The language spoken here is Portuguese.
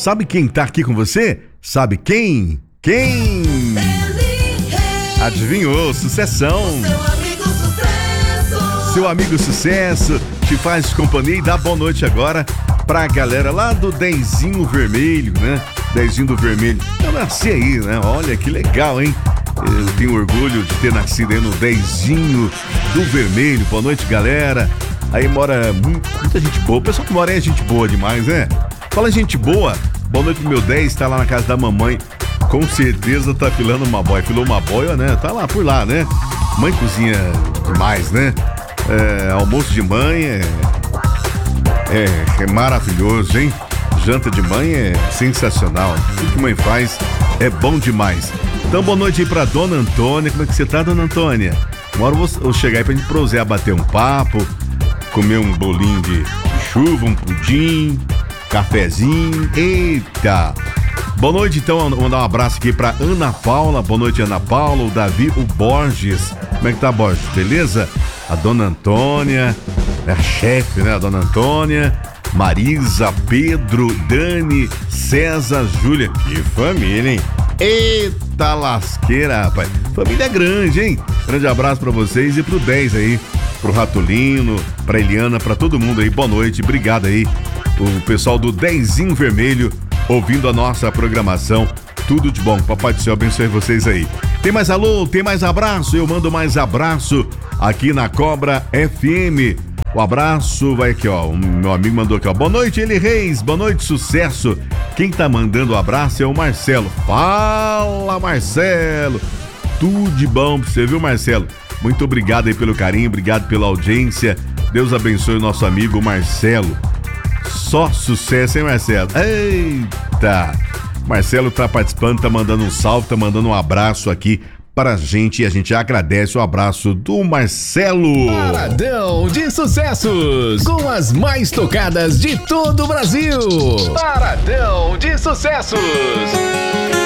Sabe quem tá aqui com você? Sabe quem? Quem? Adivinhou? Sucessão. Seu amigo Sucesso te faz companhia e dá boa noite agora pra galera lá do Dezinho Vermelho, né? Dezinho do Vermelho. Eu nasci aí, né? Olha que legal, hein? Eu tenho orgulho de ter nascido aí no Dezinho do Vermelho. Boa noite, galera. Aí mora muita gente boa. O pessoal que mora aí é gente boa demais, né? Fala gente boa. Boa noite, meu 10. Tá lá na casa da mamãe. Com certeza tá filando uma boia. Filou uma boia, né? Tá lá por lá, né? Mãe cozinha demais, né? Almoço de mãe é maravilhoso, hein? Janta de mãe é sensacional. Tudo que mãe faz é bom demais. Então, boa noite aí pra Dona Antônia. Como é que você tá, Dona Antônia? Uma hora eu vou chegar aí pra gente prosear, bater um papo, comer um bolinho de chuva, um pudim, cafezinho. Eita! Boa noite, então. Vou mandar um abraço aqui pra Ana Paula. Boa noite, Ana Paula, o Davi, o Borges. Como é que tá, Borges? Beleza? A Dona Antônia, é a chefe, né? A Dona Antônia, Marisa, Pedro, Dani, César, Júlia. Que família, hein? Eita lasqueira, rapaz. Família grande, hein? Grande abraço pra vocês e pro 10 aí, pro Ratolino, pra Eliana, pra todo mundo aí. Boa noite, obrigado aí. O pessoal do Dezinho Vermelho ouvindo a nossa programação. Tudo de bom. Papai do céu abençoe vocês aí. Tem mais alô? Tem mais abraço? Eu mando mais abraço aqui na Cobra FM. O abraço vai aqui, ó. O meu amigo mandou aqui, ó. Boa noite, Eli Reis. Boa noite, sucesso. Quem tá mandando o abraço é o Marcelo. Fala, Marcelo. Tudo de bom pra você, viu, Marcelo? Muito obrigado aí pelo carinho, obrigado pela audiência. Deus abençoe o nosso amigo Marcelo. Só sucesso, hein, Marcelo? Eita! Marcelo tá participando, tá mandando um salve, tá mandando um abraço aqui pra gente e a gente agradece o abraço do Marcelo. Paradão de sucessos, com as mais tocadas de todo o Brasil. Paradão de sucessos.